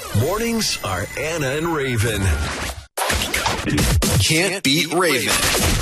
Mornings are Anna and Raven. Can't beat Raven.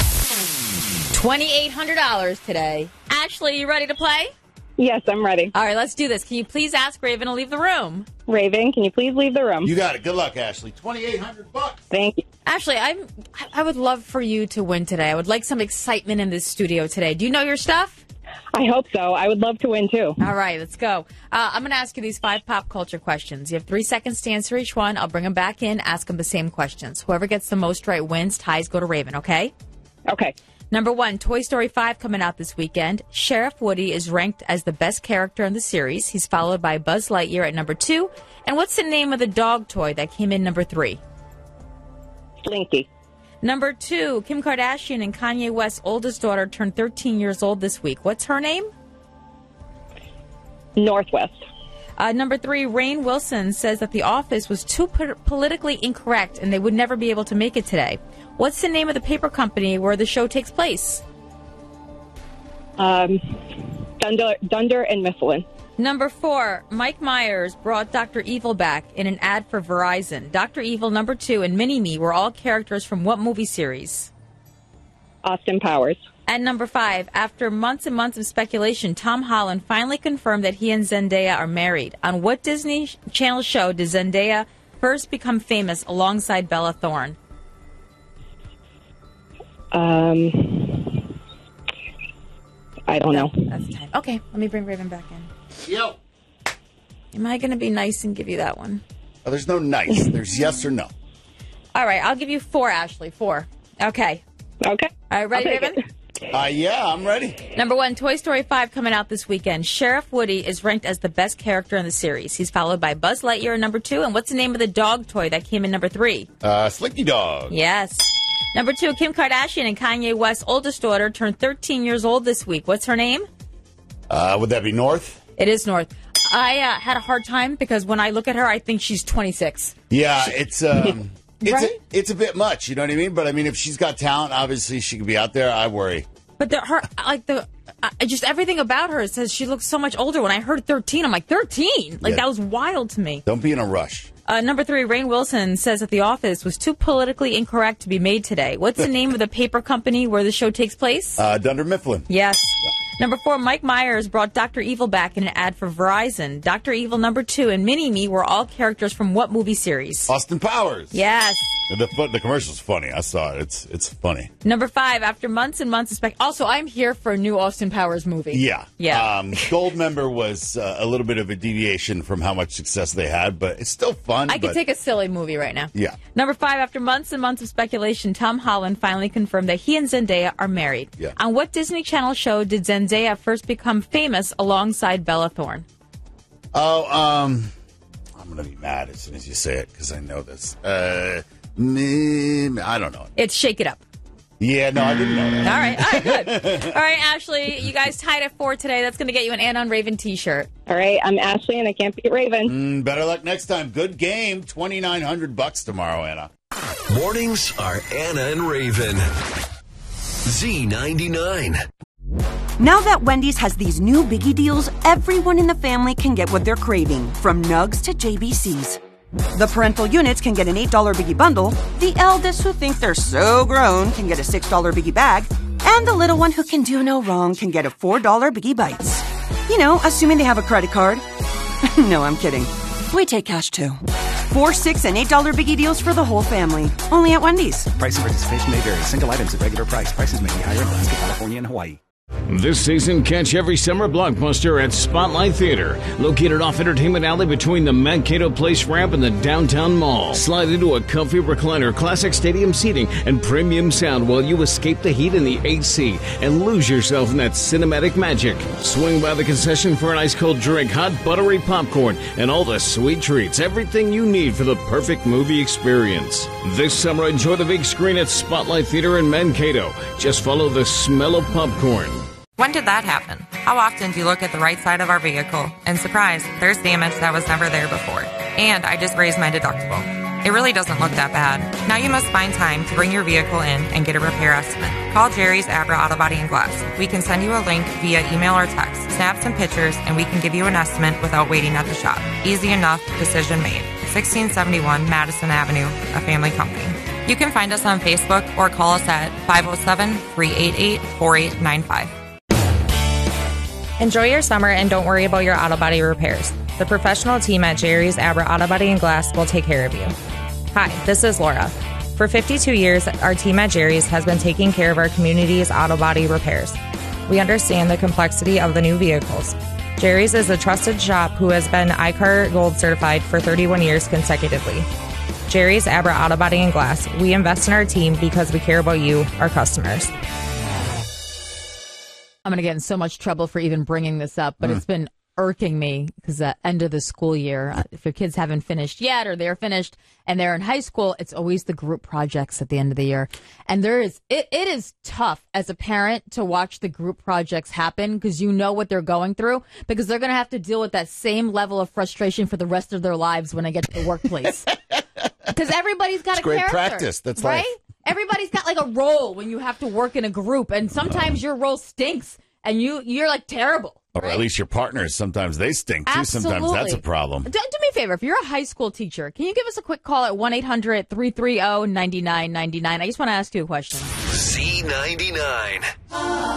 $2,800 today. Ashley, you ready to play? Yes, I'm ready. All right, let's do this. Can you please ask Raven to leave the room? Raven, can you please leave the room? You got it. Good luck, Ashley. $2,800. Thank you. Ashley, I would love for you to win today. I would like some excitement in this studio today. Do you know your stuff? I hope so. I would love to win, too. All right, let's go. I'm going to ask you these 5 pop culture questions. You have 3 seconds to answer each one. I'll bring them back in, ask them the same questions. Whoever gets the most right wins. Ties go to Raven, okay? Okay. Number 1, Toy Story 5 coming out this weekend. Sheriff Woody is ranked as the best character in the series. He's followed by Buzz Lightyear at number 2. And what's the name of the dog toy that came in number 3? Slinky. Number 2, Kim Kardashian and Kanye West's oldest daughter turned 13 years old this week. What's her name? Northwest. Number 3, Rainn Wilson says that The Office was too politically incorrect and they would never be able to make it today. What's the name of the paper company where the show takes place? Dunder and Mifflin. Number 4, Mike Myers brought Dr. Evil back in an ad for Verizon. Dr. Evil, number 2, and Mini-Me were all characters from what movie series? Austin Powers. And number 5, after months and months of speculation, Tom Holland finally confirmed that he and Zendaya are married. On what Disney Channel show did Zendaya first become famous alongside Bella Thorne? I don't know. That's the time. Okay, let me bring Raven back in. Yo. Am I going to be nice and give you that one? Oh, there's no nice. There's yes or no. All right, I'll give you 4, Ashley. 4. Okay. Okay. All right, ready, I'll take Raven? it. Yeah, I'm ready. Number 1, Toy Story 5 coming out this weekend. Sheriff Woody is ranked as the best character in the series. He's followed by Buzz Lightyear in number 2. And what's the name of the dog toy that came in number 3? Slinky Dog. Yes. Number 2, Kim Kardashian and Kanye West's oldest daughter turned 13 years old this week. What's her name? Would that be North? It is North. I had a hard time because when I look at her, I think she's 26. Yeah, it's Right? it's a bit much, you know what I mean? But I mean, if she's got talent, obviously she could be out there. I worry. But just everything about her says she looks so much older. When I heard 13, I'm like, 13? Like, Yeah. that was wild to me. Don't be in a rush. Number 3, Rainn Wilson says that The Office was too politically incorrect to be made today. What's the name of the paper company where the show takes place? Dunder Mifflin. Yes. Number 4, Mike Myers brought Dr. Evil back in an ad for Verizon. Dr. Evil, number 2, and Mini-Me were all characters from what movie series? Austin Powers. Yes. The commercial's funny. I saw it. It's funny. Number 5, after months and months of Also, I'm here for a new Austin Powers movie. Yeah. Yeah. Goldmember was a little bit of a deviation from how much success they had, but it's still fun. I could take a silly movie right now. Yeah. Number 5, after months and months of speculation, Tom Holland finally confirmed that he and Zendaya are married. Yeah. On what Disney Channel show did Zendaya first become famous alongside Bella Thorne? I'm going to be mad as soon as you say it because I know this. I don't know. It's Shake It Up. Yeah, no, I didn't know that. All right, good. All right, Ashley, you guys tied at 4 today. That's going to get you an Anna on Raven t-shirt. All right. I'm Ashley, and I can't beat Raven. Better luck next time. Good game. $2,900 tomorrow, Anna. Mornings are Anna and Raven. Z99. Now that Wendy's has these new Biggie deals, everyone in the family can get what they're craving, from Nugs to JBCs. The parental units can get an $8 Biggie bundle, the eldest who think they're so grown can get a $6 Biggie bag, and the little one who can do no wrong can get a $4 Biggie Bites. You know, assuming they have a credit card. No, I'm kidding. We take cash too. 4, $6, and $8 Biggie deals for the whole family. Only at Wendy's. Price and participation may vary. Single items at regular price. Prices may be higher in Alaska, California, and Hawaii. This season, catch every summer blockbuster at Spotlight Theater, located off Entertainment Alley between the Mankato Place ramp and the downtown mall. Slide into a comfy recliner, classic stadium seating, and premium sound while you escape the heat in the AC and lose yourself in that cinematic magic. Swing by the concession for an ice-cold drink, hot buttery popcorn, and all the sweet treats. Everything you need for the perfect movie experience. This summer, enjoy the big screen at Spotlight Theater in Mankato. Just follow the smell of popcorn. When did that happen? How often do you look at the right side of our vehicle and surprise, there's damage that was never there before? And I just raised my deductible. It really doesn't look that bad. Now you must find time to bring your vehicle in and get a repair estimate. Call Jerry's Abra Auto Body and Glass. We can send you a link via email or text, snap some pictures, and we can give you an estimate without waiting at the shop. Easy enough, decision made. 1671 Madison Avenue, a family company. You can find us on Facebook or call us at 507-388-4895. Enjoy your summer and don't worry about your auto body repairs. The professional team at Jerry's Abra Auto Body and Glass will take care of you. Hi, this is Laura. For 52 years, our team at Jerry's has been taking care of our community's auto body repairs. We understand the complexity of the new vehicles. Jerry's is a trusted shop who has been iCar Gold certified for 31 years consecutively. Jerry's Abra Auto Body and Glass. We invest in our team because we care about you, our customers. I'm going to get in so much trouble for even bringing this up, but it's been irking me because the end of the school year, if your kids haven't finished yet or they're finished and they're in high school, it's always the group projects at the end of the year. And it is tough as a parent to watch the group projects happen because you know what they're going through, because they're going to have to deal with that same level of frustration for the rest of their lives when they get to the workplace. Because everybody's got a great character. Practice. That's right. life. Everybody's got like a role when you have to work in a group, and sometimes your role stinks and you're like terrible. Or at least your partners, sometimes they stink too. Absolutely. Sometimes that's a problem. Do me a favor. If you're a high school teacher, can you give us a quick call at 1-800-330-9999? I just want to ask you a question. Z99.